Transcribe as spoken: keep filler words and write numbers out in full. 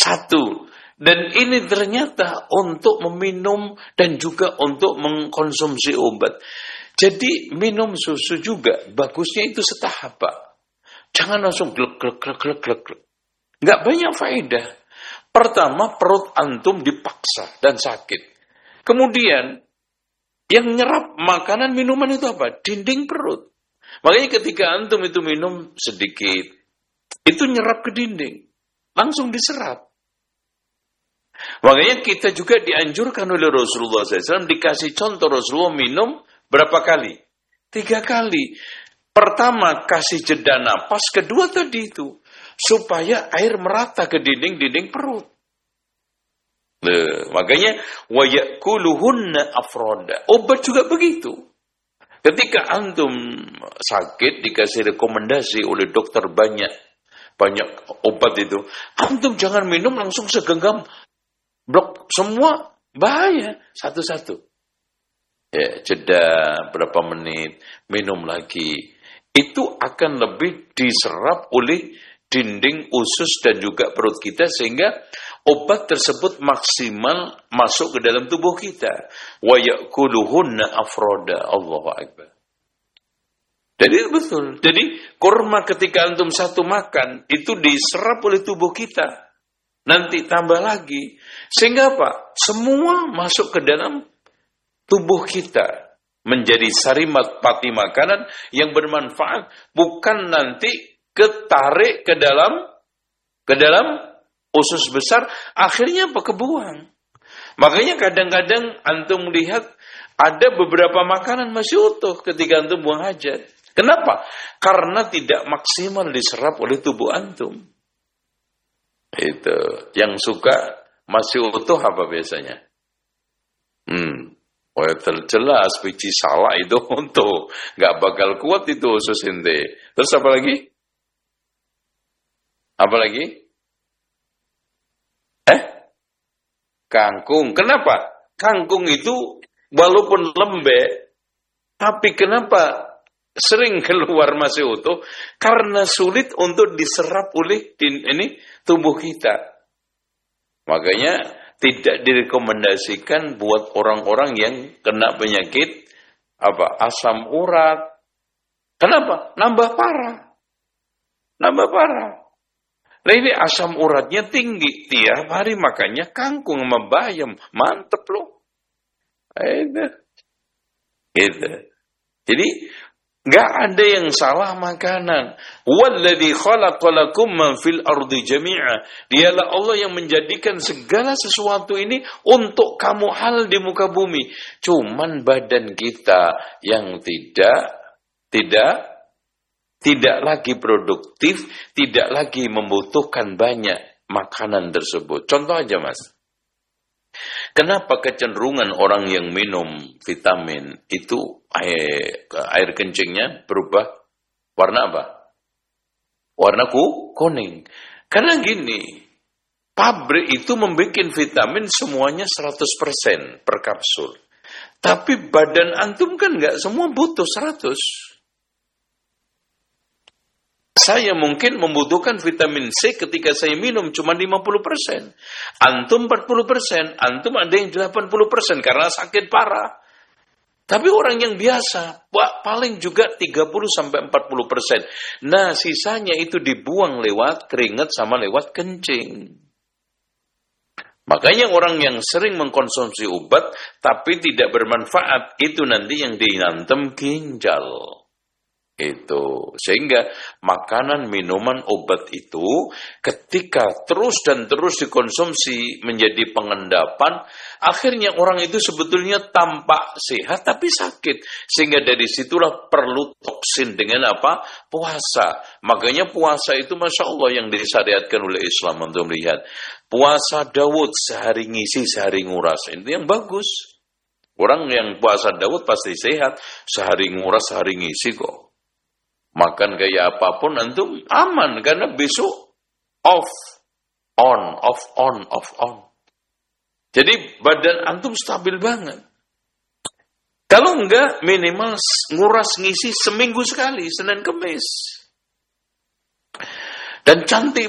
Satu. Dan ini ternyata untuk meminum dan juga untuk mengkonsumsi obat. Jadi minum susu juga bagusnya itu setahap, Pak. Jangan langsung glek glek glek glek glek. Enggak banyak faedah. Pertama, perut antum dipaksa dan sakit. Kemudian yang nyerap makanan minuman itu apa? Dinding perut. Makanya ketika antum itu minum sedikit, itu nyerap ke dinding. Langsung diserap. Makanya kita juga dianjurkan oleh Rasulullah shallallahu alaihi wasallam, dikasih contoh Rasulullah minum berapa kali? Tiga kali. Pertama, kasih jeda napas. Kedua tadi itu. Supaya air merata ke dinding-dinding perut. Nah, makanya, وَيَأْكُلُهُنَّ أَفْرَادًا. Obat juga begitu. Ketika antum sakit, dikasih rekomendasi oleh dokter banyak. Banyak obat itu. Antum jangan minum langsung segenggam. Blok semua, bahaya. Satu-satu. Ya, jeda berapa menit, minum lagi. Itu akan lebih diserap oleh dinding usus dan juga perut kita, sehingga obat tersebut maksimal masuk ke dalam tubuh kita. Wa ya'kuluhunna afroda. Allahu Akbar. Jadi betul. Jadi kurma ketika antum satu makan, itu diserap oleh tubuh kita. Nanti tambah lagi. Sehingga apa? Semua masuk ke dalam tubuh kita. Menjadi sarimat pati makanan yang bermanfaat. Bukan nanti ketarik ke dalam ke dalam usus besar. Akhirnya apa? Kebuang. Makanya kadang-kadang antum lihat ada beberapa makanan masih utuh ketika antum buang hajat. Kenapa? Karena tidak maksimal diserap oleh tubuh antum. Itu yang suka masih utuh apa biasanya? Hmm, oh terjelas biji salak itu untuk nggak bakal kuat itu usus ente. Terus apa lagi? Apa lagi? Eh, kangkung. Kenapa? Kangkung itu walaupun lembek, tapi kenapa sering keluar masih utuh? Karena sulit untuk diserap oleh ini tubuh kita. Makanya tidak direkomendasikan buat orang-orang yang kena penyakit apa asam urat. Kenapa? Nambah parah. Nambah parah. Nah ini asam uratnya tinggi. Tiap hari makannya kangkung sama bayam. Mantep loh. Itu. Itu. Jadi nggak ada yang salah makanan. Walladzi khalaqalakum ma fil ardi jami'a. Dialah Allah yang menjadikan segala sesuatu ini untuk kamu hal di muka bumi. Cuman badan kita yang tidak tidak tidak lagi produktif, tidak lagi membutuhkan banyak makanan tersebut. Contoh aja, Mas. Kenapa kecenderungan orang yang minum vitamin itu air, air kencingnya berubah warna apa? Warna ku, kuning. Karena gini, pabrik itu membuat vitamin semuanya seratus persen per kapsul. Tapi badan antum kan nggak semua butuh seratus. Saya mungkin membutuhkan vitamin C ketika saya minum cuma lima puluh persen. Antum empat puluh persen. Antum ada yang delapan puluh persen karena sakit parah. Tapi orang yang biasa, wah, paling juga tiga puluh sampai empat puluh persen. Nah, sisanya itu dibuang lewat keringat sama lewat kencing. Makanya orang yang sering mengkonsumsi obat tapi tidak bermanfaat, itu nanti yang dinantem ginjal. Itu sehingga makanan, minuman, obat itu ketika terus dan terus dikonsumsi menjadi pengendapan, akhirnya orang itu sebetulnya tampak sehat tapi sakit. Sehingga dari situlah perlu toksin dengan apa? Puasa. Makanya puasa itu Masya Allah yang disyariatkan oleh Islam. Untuk melihat puasa Daud sehari ngisi sehari nguras, itu yang bagus. Orang yang puasa Daud pasti sehat, sehari nguras sehari ngisi kok. Makan kayak apapun antum aman karena besok off, on, off, on, off, on. Jadi badan antum stabil banget. Kalau enggak minimal nguras ngisi seminggu sekali, Senin Kemis. Dan cantik